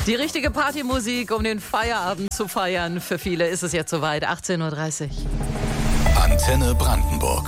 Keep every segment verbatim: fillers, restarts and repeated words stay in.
Die richtige Partymusik, um den Feierabend zu feiern. Für viele ist es jetzt soweit. achtzehn Uhr dreißig. Antenne Brandenburg.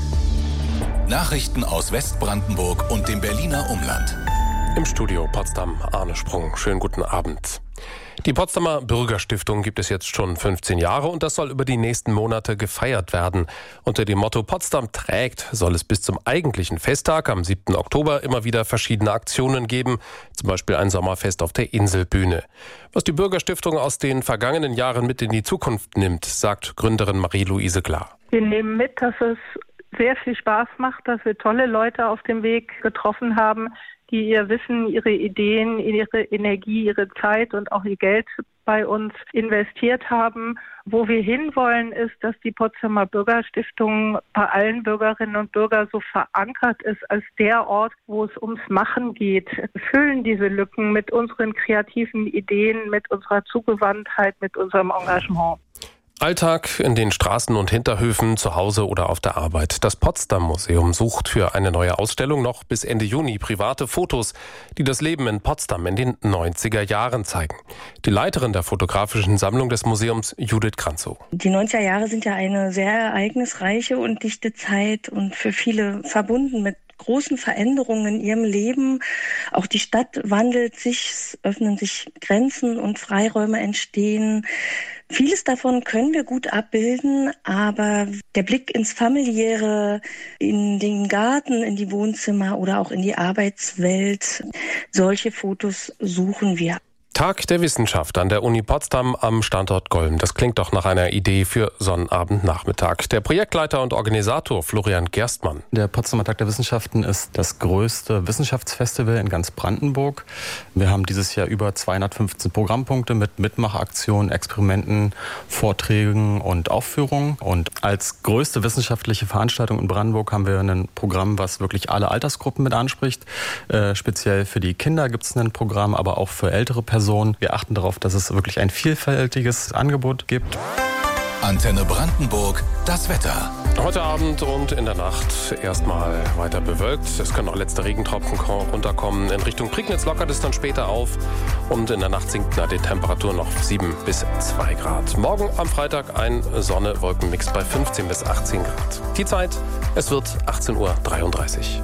Nachrichten aus Westbrandenburg und dem Berliner Umland. Im Studio Potsdam, Arne Sprung. Schönen guten Abend. Die Potsdamer Bürgerstiftung gibt es jetzt schon fünfzehn Jahre und das soll über die nächsten Monate gefeiert werden. Unter dem Motto Potsdam trägt soll es bis zum eigentlichen Festtag am siebten Oktober immer wieder verschiedene Aktionen geben, zum Beispiel ein Sommerfest auf der Inselbühne. Was die Bürgerstiftung aus den vergangenen Jahren mit in die Zukunft nimmt, sagt Gründerin Marie-Louise Klar. Wir nehmen mit, dass es sehr viel Spaß macht, dass wir tolle Leute auf dem Weg getroffen haben, die ihr Wissen, ihre Ideen, ihre Energie, ihre Zeit und auch ihr Geld bei uns investiert haben. Wo wir hinwollen, ist, dass die Potsdamer Bürgerstiftung bei allen Bürgerinnen und Bürgern so verankert ist als der Ort, wo es ums Machen geht. Wir füllen diese Lücken mit unseren kreativen Ideen, mit unserer Zugewandtheit, mit unserem Engagement. Alltag in den Straßen und Hinterhöfen, zu Hause oder auf der Arbeit. Das Potsdam-Museum sucht für eine neue Ausstellung noch bis Ende Juni private Fotos, die das Leben in Potsdam in den neunziger Jahren zeigen. Die Leiterin der fotografischen Sammlung des Museums, Judith Kranzow. Die neunziger Jahre sind ja eine sehr ereignisreiche und dichte Zeit und für viele verbunden mit großen Veränderungen in ihrem Leben. Auch die Stadt wandelt sich, es öffnen sich Grenzen und Freiräume entstehen. Vieles davon können wir gut abbilden, aber der Blick ins Familiäre, in den Garten, in die Wohnzimmer oder auch in die Arbeitswelt, solche Fotos suchen wir. Tag der Wissenschaft an der Uni Potsdam am Standort Golm. Das klingt doch nach einer Idee für Sonnabendnachmittag. Der Projektleiter und Organisator Florian Gerstmann. Der Potsdamer Tag der Wissenschaften ist das größte Wissenschaftsfestival in ganz Brandenburg. Wir haben dieses Jahr über zweihundertfünfzehn Programmpunkte mit Mitmachaktionen, Experimenten, Vorträgen und Aufführungen. Und als größte wissenschaftliche Veranstaltung in Brandenburg haben wir ein Programm, was wirklich alle Altersgruppen mit anspricht. Äh, speziell für die Kinder gibt es ein Programm, aber auch für ältere Personen. Wir achten darauf, dass es wirklich ein vielfältiges Angebot gibt. Antenne Brandenburg, das Wetter. Heute Abend und in der Nacht erstmal weiter bewölkt. Es können auch letzte Regentropfen runterkommen. In Richtung Prignitz lockert es dann später auf. Und in der Nacht sinkt die Temperatur noch sieben bis zwei Grad. Morgen am Freitag ein Sonne-Wolken-Mix bei fünfzehn bis achtzehn Grad. Die Zeit, es wird achtzehn Uhr dreiunddreißig.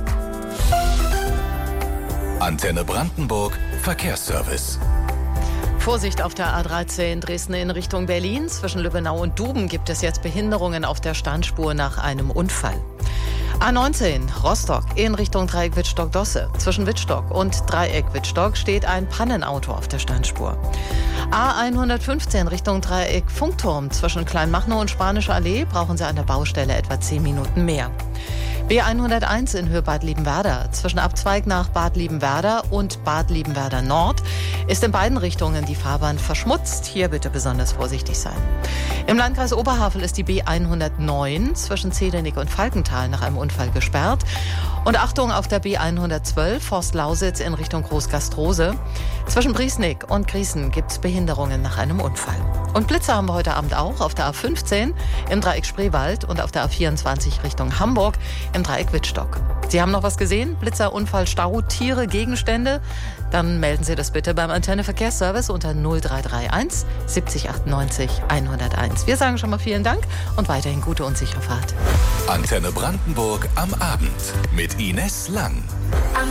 Antenne Brandenburg, Verkehrsservice. Vorsicht auf der A dreizehn Dresden in Richtung Berlin. Zwischen Lübbenau und Duben gibt es jetzt Behinderungen auf der Standspur nach einem Unfall. A neunzehn Rostock in Richtung Dreieck Wittstock-Dosse. Zwischen Wittstock und Dreieck Wittstock steht ein Pannenauto auf der Standspur. A hundertfünfzehn Richtung Dreieck Funkturm. Zwischen Kleinmachnow und Spanische Allee brauchen Sie an der Baustelle etwa zehn Minuten mehr. B hunderteins in Höhe Bad Liebenwerda. Zwischen Abzweig nach Bad Liebenwerda und Bad Liebenwerda Nord ist in beiden Richtungen die Fahrbahn verschmutzt. Hier bitte besonders vorsichtig sein. Im Landkreis Oberhavel ist die B hundertneun zwischen Zedernick und Falkenthal nach einem Unfall gesperrt. Und Achtung auf der B hundertzwölf Forst-Lausitz in Richtung Großgastrose. Zwischen Briesnick und Griesen gibt es Behinderungen nach einem Unfall. Und Blitze haben wir heute Abend auch auf der A fünfzehn im Dreieck Spreewald und auf der A vierundzwanzig Richtung Hamburg im Dreieck Wittstock. Sie haben noch was gesehen? Blitzer, Unfall, Stau, Tiere, Gegenstände? Dann melden Sie das bitte beim Antenne Verkehrsservice unter null drei drei eins siebzig achtundneunzig hunderteins. Wir sagen schon mal vielen Dank und weiterhin gute und sichere Fahrt. Antenne Brandenburg am Abend mit Ines Lang.